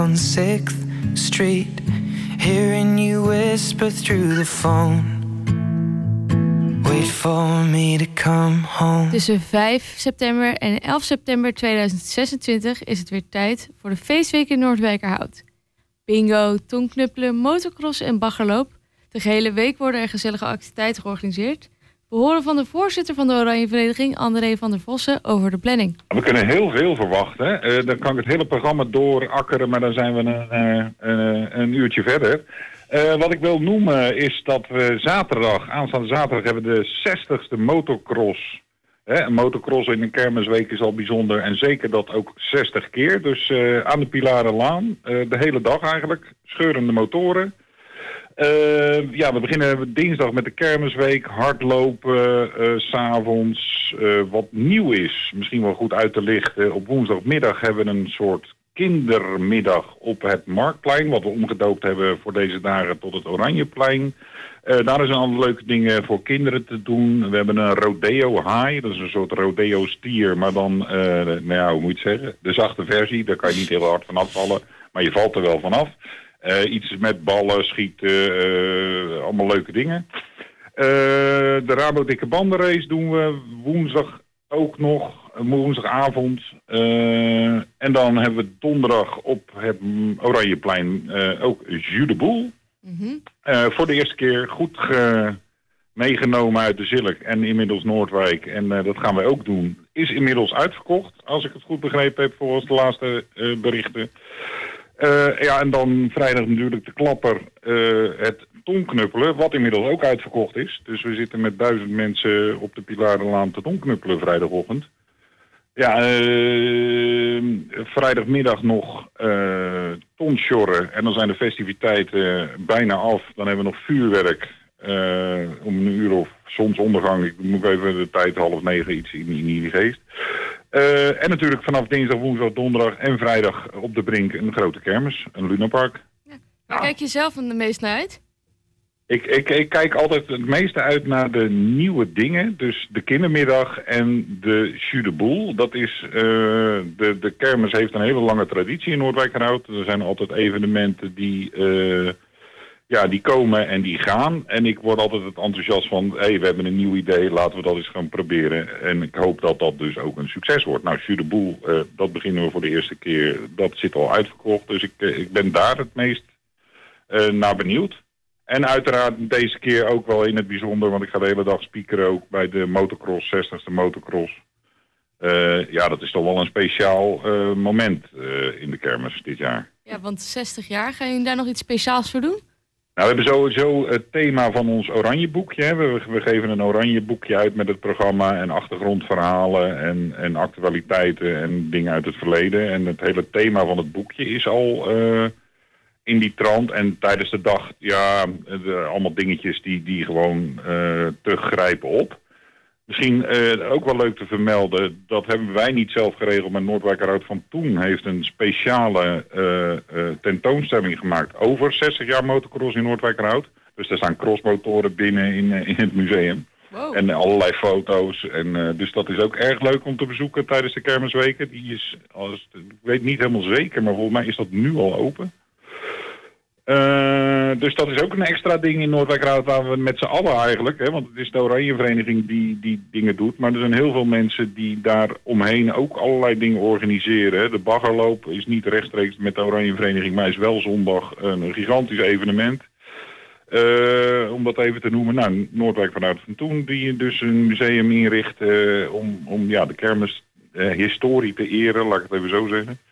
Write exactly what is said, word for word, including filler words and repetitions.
On sixth Street, hearing you whisper through the phone. Wait for me to come home. Tussen vijf september en elf september tweeduizend zesentwintig is het weer tijd voor de feestweek in Noordwijkerhout. Bingo, tongknuppelen, motocross en baggerloop. De gehele week worden er gezellige activiteiten georganiseerd. We horen van de voorzitter van de Oranje Vereniging, André van der Vossen, over de planning. We kunnen heel veel verwachten. Uh, dan kan ik het hele programma doorakkeren, maar dan zijn we een, uh, een, een uurtje verder. Uh, wat ik wil noemen is dat we zaterdag, aanstaande zaterdag, hebben we de zestigste motocross. Hè, een motocross in een kermisweek is al bijzonder en zeker dat ook zestig keer. Dus uh, aan de Pilarenlaan, uh, de hele dag eigenlijk, scheurende motoren. Uh, ja, we beginnen dinsdag met de kermisweek, hardlopen, uh, 's avonds. Uh, wat nieuw is, misschien wel goed uit te lichten. Op woensdagmiddag hebben we een soort kindermiddag op het Marktplein, wat we omgedoopt hebben voor deze dagen tot het Oranjeplein. Uh, daar zijn alle leuke dingen voor kinderen te doen. We hebben een rodeo high, dat is een soort rodeo stier, maar dan, uh, nou ja, hoe moet je het zeggen, de zachte versie. Daar kan je niet heel hard van afvallen, maar je valt er wel vanaf. Uh, iets met ballen, schieten, uh, allemaal leuke dingen. Uh, de Rabo Dikke Bandenrace doen we woensdag ook nog, woensdagavond. Uh, en dan hebben we donderdag op het Oranjeplein uh, ook Jus de Boel. Mm-hmm. Uh, voor de eerste keer goed ge- meegenomen uit de Zilk en inmiddels Noordwijk. En uh, dat gaan wij ook doen. Is inmiddels uitverkocht, als ik het goed begrepen heb volgens de laatste uh, berichten. Uh, ja, en dan vrijdag natuurlijk de klapper, uh, het tongknuppelen, wat inmiddels ook uitverkocht is. Dus we zitten met duizend mensen op de Pilarenlaan te tongknuppelen vrijdagochtend. Ja, uh, vrijdagmiddag nog uh, tonsjorren en dan zijn de festiviteiten bijna af. Dan hebben we nog vuurwerk uh, om een uur of zonsondergang. Ik moet even de tijd half negen iets in, in die geest. Uh, en natuurlijk vanaf dinsdag, woensdag, donderdag en vrijdag op de Brink een grote kermis, een lunapark. Ja. Waar nou. Kijk je zelf het meest naar uit? Ik, ik, ik kijk altijd het meeste uit naar de nieuwe dingen. Dus de kindermiddag en de Jus de Boel. Dat is, uh, de, de kermis heeft een hele lange traditie in Noordwijkerhout. Er zijn altijd evenementen die, uh, ja, die komen en die gaan. En ik word altijd het enthousiast van, hé, hey, we hebben een nieuw idee, laten we dat eens gaan proberen. En ik hoop dat dat dus ook een succes wordt. Nou, Jus de Boel, uh, dat beginnen we voor de eerste keer. Dat zit al uitverkocht. Dus ik, uh, ik ben daar het meest uh, naar benieuwd. En uiteraard deze keer ook wel in het bijzonder, want ik ga de hele dag speakeren ook bij de motocross, zestigste motocross. Uh, ja, dat is toch wel een speciaal uh, moment uh, in de kermis dit jaar. Ja, want zestig jaar, ga je daar nog iets speciaals voor doen? Nou, we hebben sowieso het thema van ons oranje boekje. Hè. We, we geven een oranje boekje uit met het programma en achtergrondverhalen en, en actualiteiten en dingen uit het verleden. En het hele thema van het boekje is al uh, in die trant. En tijdens de dag, ja, de, allemaal dingetjes die, die gewoon uh, teruggrijpen op. Misschien uh, ook wel leuk te vermelden, dat hebben wij niet zelf geregeld, maar Noordwijkerhout van toen heeft een speciale uh, uh, tentoonstelling gemaakt over zestig jaar motocross in Noordwijkerhout. Dus er staan crossmotoren binnen in, uh, in het museum. Wow. En allerlei foto's. En, uh, dus dat is ook erg leuk om te bezoeken tijdens de kermisweken. Die is, als, ik weet niet helemaal zeker, maar volgens mij is dat nu al open. Uh, dus dat is ook een extra ding in Noordwijkerhout waar we met z'n allen eigenlijk, hè, want het is de Oranje Vereniging die die dingen doet, maar er zijn heel veel mensen die daar omheen ook allerlei dingen organiseren. Hè. De baggerloop is niet rechtstreeks met de Oranje Vereniging, maar is wel zondag een gigantisch evenement. Uh, om dat even te noemen, nou, Noordwijk vanuit van toen, die dus een museum inricht uh, om, om ja, de kermis uh, historie te eren, laat ik het even zo zeggen.